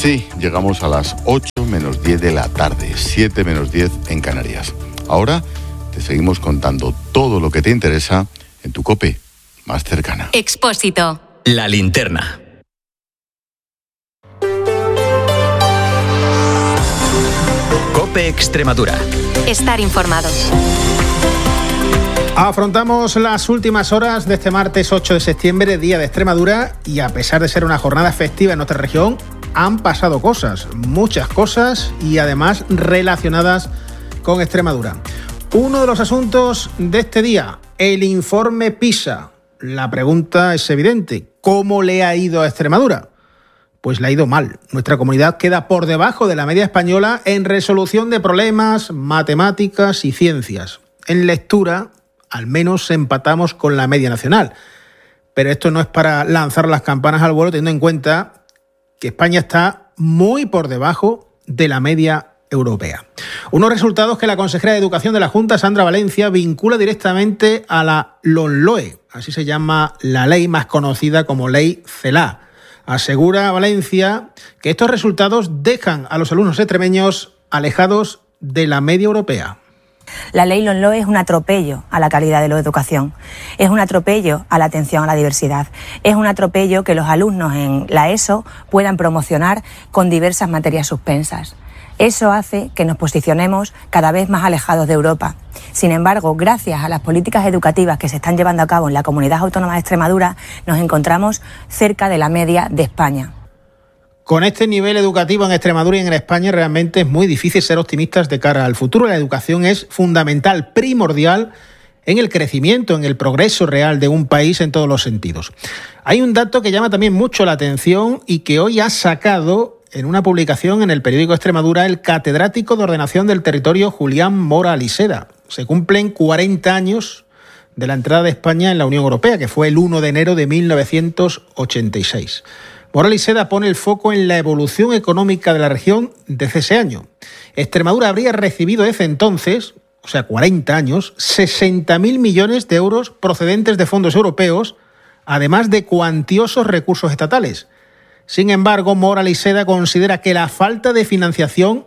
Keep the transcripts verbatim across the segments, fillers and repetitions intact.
Sí, llegamos a las ocho menos diez de la tarde, siete menos diez en Canarias. Ahora te seguimos contando todo lo que te interesa en tu COPE más cercana. Expósito. La linterna. COPE Extremadura. Estar informado. Afrontamos las últimas horas de este martes ocho de septiembre, Día de Extremadura, y a pesar de ser una jornada festiva en nuestra región, han pasado cosas, muchas cosas, y además relacionadas con Extremadura. Uno de los asuntos de este día, el informe PISA. La pregunta es evidente, ¿cómo le ha ido a Extremadura? Pues le ha ido mal. Nuestra comunidad queda por debajo de la media española en resolución de problemas, matemáticas y ciencias. En lectura, al menos empatamos con la media nacional. Pero esto no es para lanzar las campanas al vuelo, teniendo en cuenta que España está muy por debajo de la media europea. Unos resultados que la consejera de Educación de la Junta, Sandra Valencia, vincula directamente a la LOMLOE, así se llama la ley más conocida como Ley CELA. Asegura Valencia que estos resultados dejan a los alumnos extremeños alejados de la media europea. La ley LOMLOE es un atropello a la calidad de la educación, es un atropello a la atención a la diversidad, es un atropello que los alumnos en la ESO puedan promocionar con diversas materias suspensas. Eso hace que nos posicionemos cada vez más alejados de Europa. Sin embargo, gracias a las políticas educativas que se están llevando a cabo en la Comunidad Autónoma de Extremadura, nos encontramos cerca de la media de España. Con este nivel educativo en Extremadura y en España realmente es muy difícil ser optimistas de cara al futuro. La educación es fundamental, primordial en el crecimiento, en el progreso real de un país en todos los sentidos. Hay un dato que llama también mucho la atención y que hoy ha sacado en una publicación en el periódico Extremadura el catedrático de Ordenación del Territorio Julián Mora Liseda. Se cumplen cuarenta años de la entrada de España en la Unión Europea, que fue el uno de enero de mil novecientos ochenta y seis. Mora Liseda pone el foco en la evolución económica de la región desde ese año. Extremadura habría recibido desde entonces, o sea, cuarenta años, sesenta mil millones de euros procedentes de fondos europeos, además de cuantiosos recursos estatales. Sin embargo, Mora Liseda considera que la falta de financiación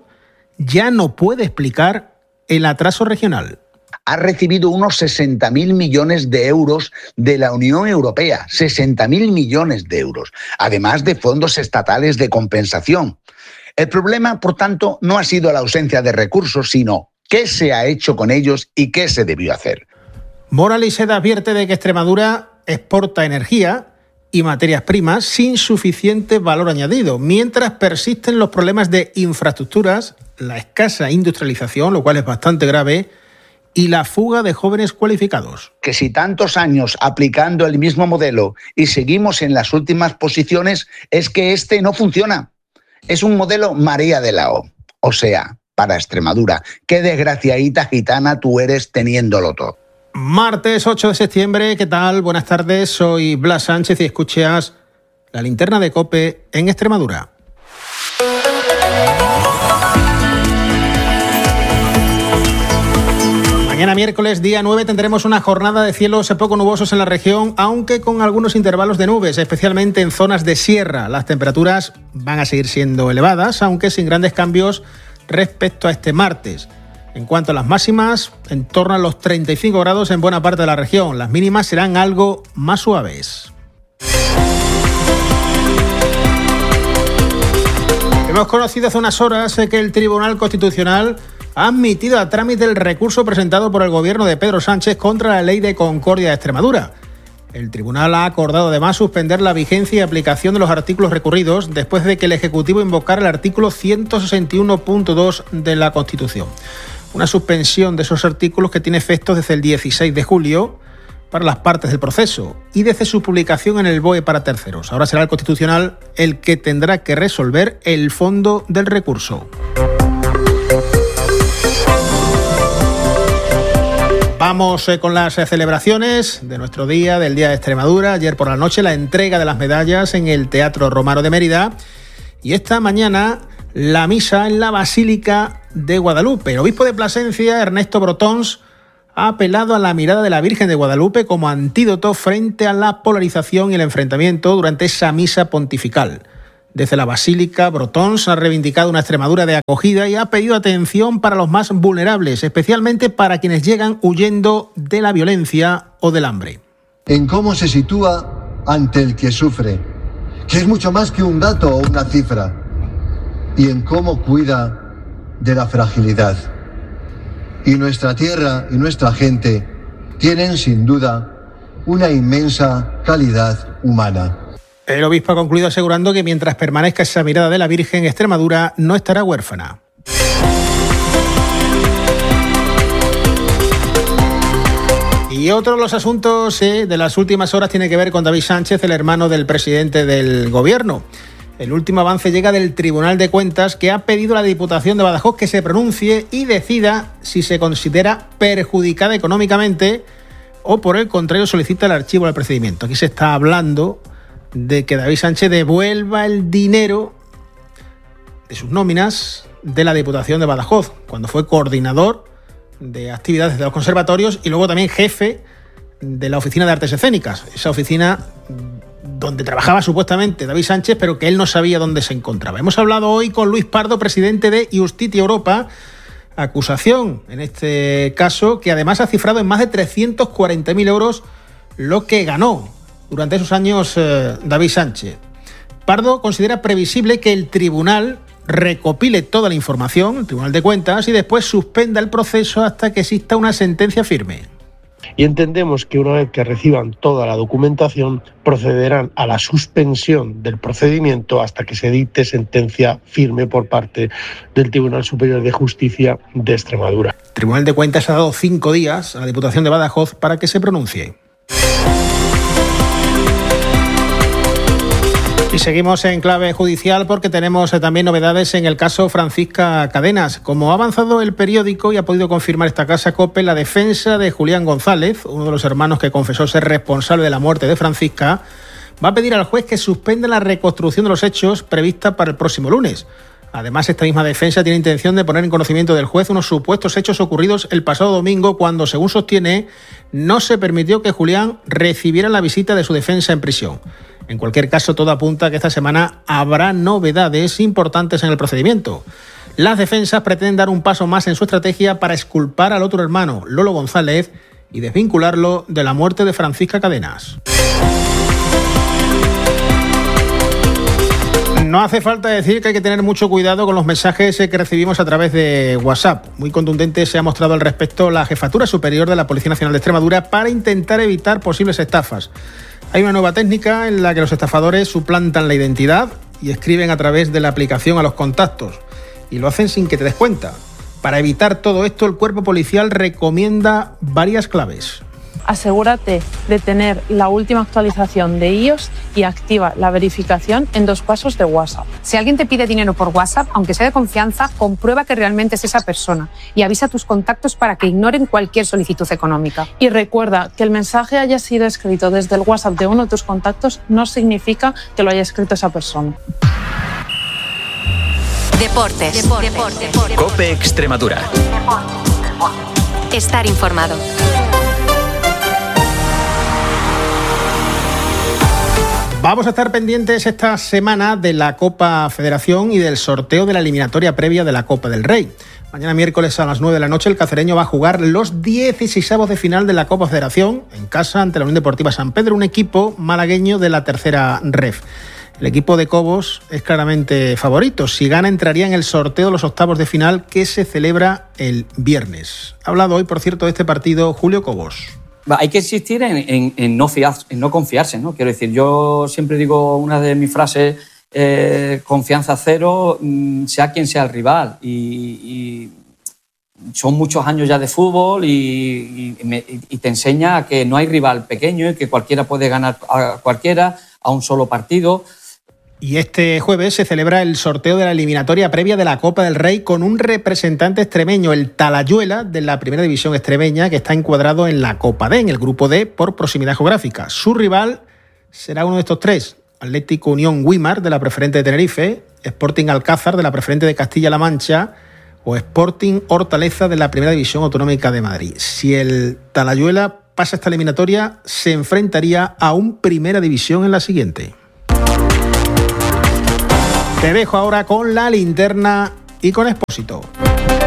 ya no puede explicar el atraso regional. Ha recibido unos sesenta mil millones de euros de la Unión Europea, sesenta mil millones de euros, además de fondos estatales de compensación. El problema, por tanto, no ha sido la ausencia de recursos, sino qué se ha hecho con ellos y qué se debió hacer. Mora Liseda advierte de que Extremadura exporta energía y materias primas sin suficiente valor añadido, mientras persisten los problemas de infraestructuras, la escasa industrialización, lo cual es bastante grave, y la fuga de jóvenes cualificados. Que si tantos años aplicando el mismo modelo y seguimos en las últimas posiciones, es que este no funciona. Es un modelo María de la O. O sea, para Extremadura, qué desgraciadita gitana tú eres teniéndolo todo. Martes ocho de septiembre, ¿qué tal? Buenas tardes, soy Blas Sánchez y escuchas la linterna de COPE en Extremadura. Mañana miércoles, día nueve, tendremos una jornada de cielos poco nubosos en la región, aunque con algunos intervalos de nubes, especialmente en zonas de sierra. Las temperaturas van a seguir siendo elevadas, aunque sin grandes cambios respecto a este martes. En cuanto a las máximas, en torno a los treinta y cinco grados en buena parte de la región. Las mínimas serán algo más suaves. Hemos conocido hace unas horas que el Tribunal Constitucional ha admitido a trámite el recurso presentado por el gobierno de Pedro Sánchez contra la Ley de Concordia de Extremadura. El tribunal ha acordado además suspender la vigencia y aplicación de los artículos recurridos después de que el Ejecutivo invocara el artículo ciento sesenta y uno punto dos de la Constitución. Una suspensión de esos artículos que tiene efectos desde el dieciséis de julio para las partes del proceso y desde su publicación en el B O E para terceros. Ahora será el Constitucional el que tendrá que resolver el fondo del recurso. Vamos eh, con las eh, celebraciones de nuestro día, del Día de Extremadura. Ayer por la noche la entrega de las medallas en el Teatro Romano de Mérida y esta mañana la misa en la Basílica de Guadalupe. El obispo de Plasencia, Ernesto Brotons, ha apelado a la mirada de la Virgen de Guadalupe como antídoto frente a la polarización y el enfrentamiento durante esa misa pontifical. Desde la Basílica, Brotons ha reivindicado una Extremadura de acogida y ha pedido atención para los más vulnerables, especialmente para quienes llegan huyendo de la violencia o del hambre. En cómo se sitúa ante el que sufre, que es mucho más que un dato o una cifra, y en cómo cuida de la fragilidad. Y nuestra tierra y nuestra gente tienen, sin duda, una inmensa calidad humana. El obispo ha concluido asegurando que mientras permanezca esa mirada de la Virgen, Extremadura no estará huérfana. Y otro de los asuntos eh, de las últimas horas tiene que ver con David Sánchez, el hermano del presidente del Gobierno. El último avance llega del Tribunal de Cuentas, que ha pedido a la Diputación de Badajoz que se pronuncie y decida si se considera perjudicada económicamente o, por el contrario, solicita el archivo del procedimiento. Aquí se está hablando de que David Sánchez devuelva el dinero de sus nóminas de la Diputación de Badajoz, cuando fue coordinador de actividades de los conservatorios y luego también jefe de la Oficina de Artes Escénicas, esa oficina donde trabajaba supuestamente David Sánchez, pero que él no sabía dónde se encontraba. Hemos hablado hoy con Luis Pardo, presidente de Justitia Europa, acusación en este caso que además ha cifrado en más de trescientos cuarenta mil euros lo que ganó durante esos años eh, David Sánchez. Pardo considera previsible que el tribunal recopile toda la información, el Tribunal de Cuentas, y después suspenda el proceso hasta que exista una sentencia firme. Y entendemos que una vez que reciban toda la documentación procederán a la suspensión del procedimiento hasta que se dicte sentencia firme por parte del Tribunal Superior de Justicia de Extremadura. El Tribunal de Cuentas ha dado cinco días a la Diputación de Badajoz para que se pronuncie. Y seguimos en clave judicial porque tenemos también novedades en el caso Francisca Cadenas. Como ha avanzado el periódico y ha podido confirmar esta casa COPE, la defensa de Julián González, uno de los hermanos que confesó ser responsable de la muerte de Francisca, va a pedir al juez que suspenda la reconstrucción de los hechos prevista para el próximo lunes. Además, esta misma defensa tiene intención de poner en conocimiento del juez unos supuestos hechos ocurridos el pasado domingo cuando, según sostiene, no se permitió que Julián recibiera la visita de su defensa en prisión. En cualquier caso, todo apunta a que esta semana habrá novedades importantes en el procedimiento. Las defensas pretenden dar un paso más en su estrategia para exculpar al otro hermano, Lolo González, y desvincularlo de la muerte de Francisca Cadenas. No hace falta decir que hay que tener mucho cuidado con los mensajes que recibimos a través de WhatsApp. Muy contundente se ha mostrado al respecto la Jefatura Superior de la Policía Nacional de Extremadura para intentar evitar posibles estafas. Hay una nueva técnica en la que los estafadores suplantan la identidad y escriben a través de la aplicación a los contactos. Y lo hacen sin que te des cuenta. Para evitar todo esto, el cuerpo policial recomienda varias claves. Asegúrate de tener la última actualización de iOS y activa la verificación en dos pasos de WhatsApp. Si alguien te pide dinero por WhatsApp, aunque sea de confianza, comprueba que realmente es esa persona y avisa a tus contactos para que ignoren cualquier solicitud económica. Y recuerda que el mensaje haya sido escrito desde el WhatsApp de uno de tus contactos no significa que lo haya escrito esa persona. Deportes. Deportes. Deportes. Deportes. COPE Extremadura. Estar informado. Vamos a estar pendientes esta semana de la Copa Federación y del sorteo de la eliminatoria previa de la Copa del Rey. Mañana miércoles a las nueve de la noche el cacereño va a jugar los dieciseisavos de final de la Copa Federación en casa ante la Unión Deportiva San Pedro, un equipo malagueño de la tercera ref. El equipo de Cobos es claramente favorito. Si gana entraría en el sorteo de los octavos de final que se celebra el viernes. Ha hablado hoy, por cierto, de este partido Julio Cobos. Hay que insistir en, en, en, no fiar, en no confiarse, ¿no? Quiero decir, yo siempre digo una de mis frases, eh, confianza cero, sea quien sea el rival. Y, y son muchos años ya de fútbol y, y, me, y te enseña que no hay rival pequeño y que cualquiera puede ganar a cualquiera a un solo partido. Y este jueves se celebra el sorteo de la eliminatoria previa de la Copa del Rey con un representante extremeño, el Talayuela, de la Primera División extremeña, que está encuadrado en la Copa D, en el Grupo D, por proximidad geográfica. Su rival será uno de estos tres: Atlético Unión Güímar, de la Preferente de Tenerife, Sporting Alcázar, de la Preferente de Castilla-La Mancha, o Sporting Hortaleza, de la Primera División Autonómica de Madrid. Si el Talayuela pasa esta eliminatoria, se enfrentaría a un Primera División en la siguiente. Te dejo ahora con la linterna y con Expósito.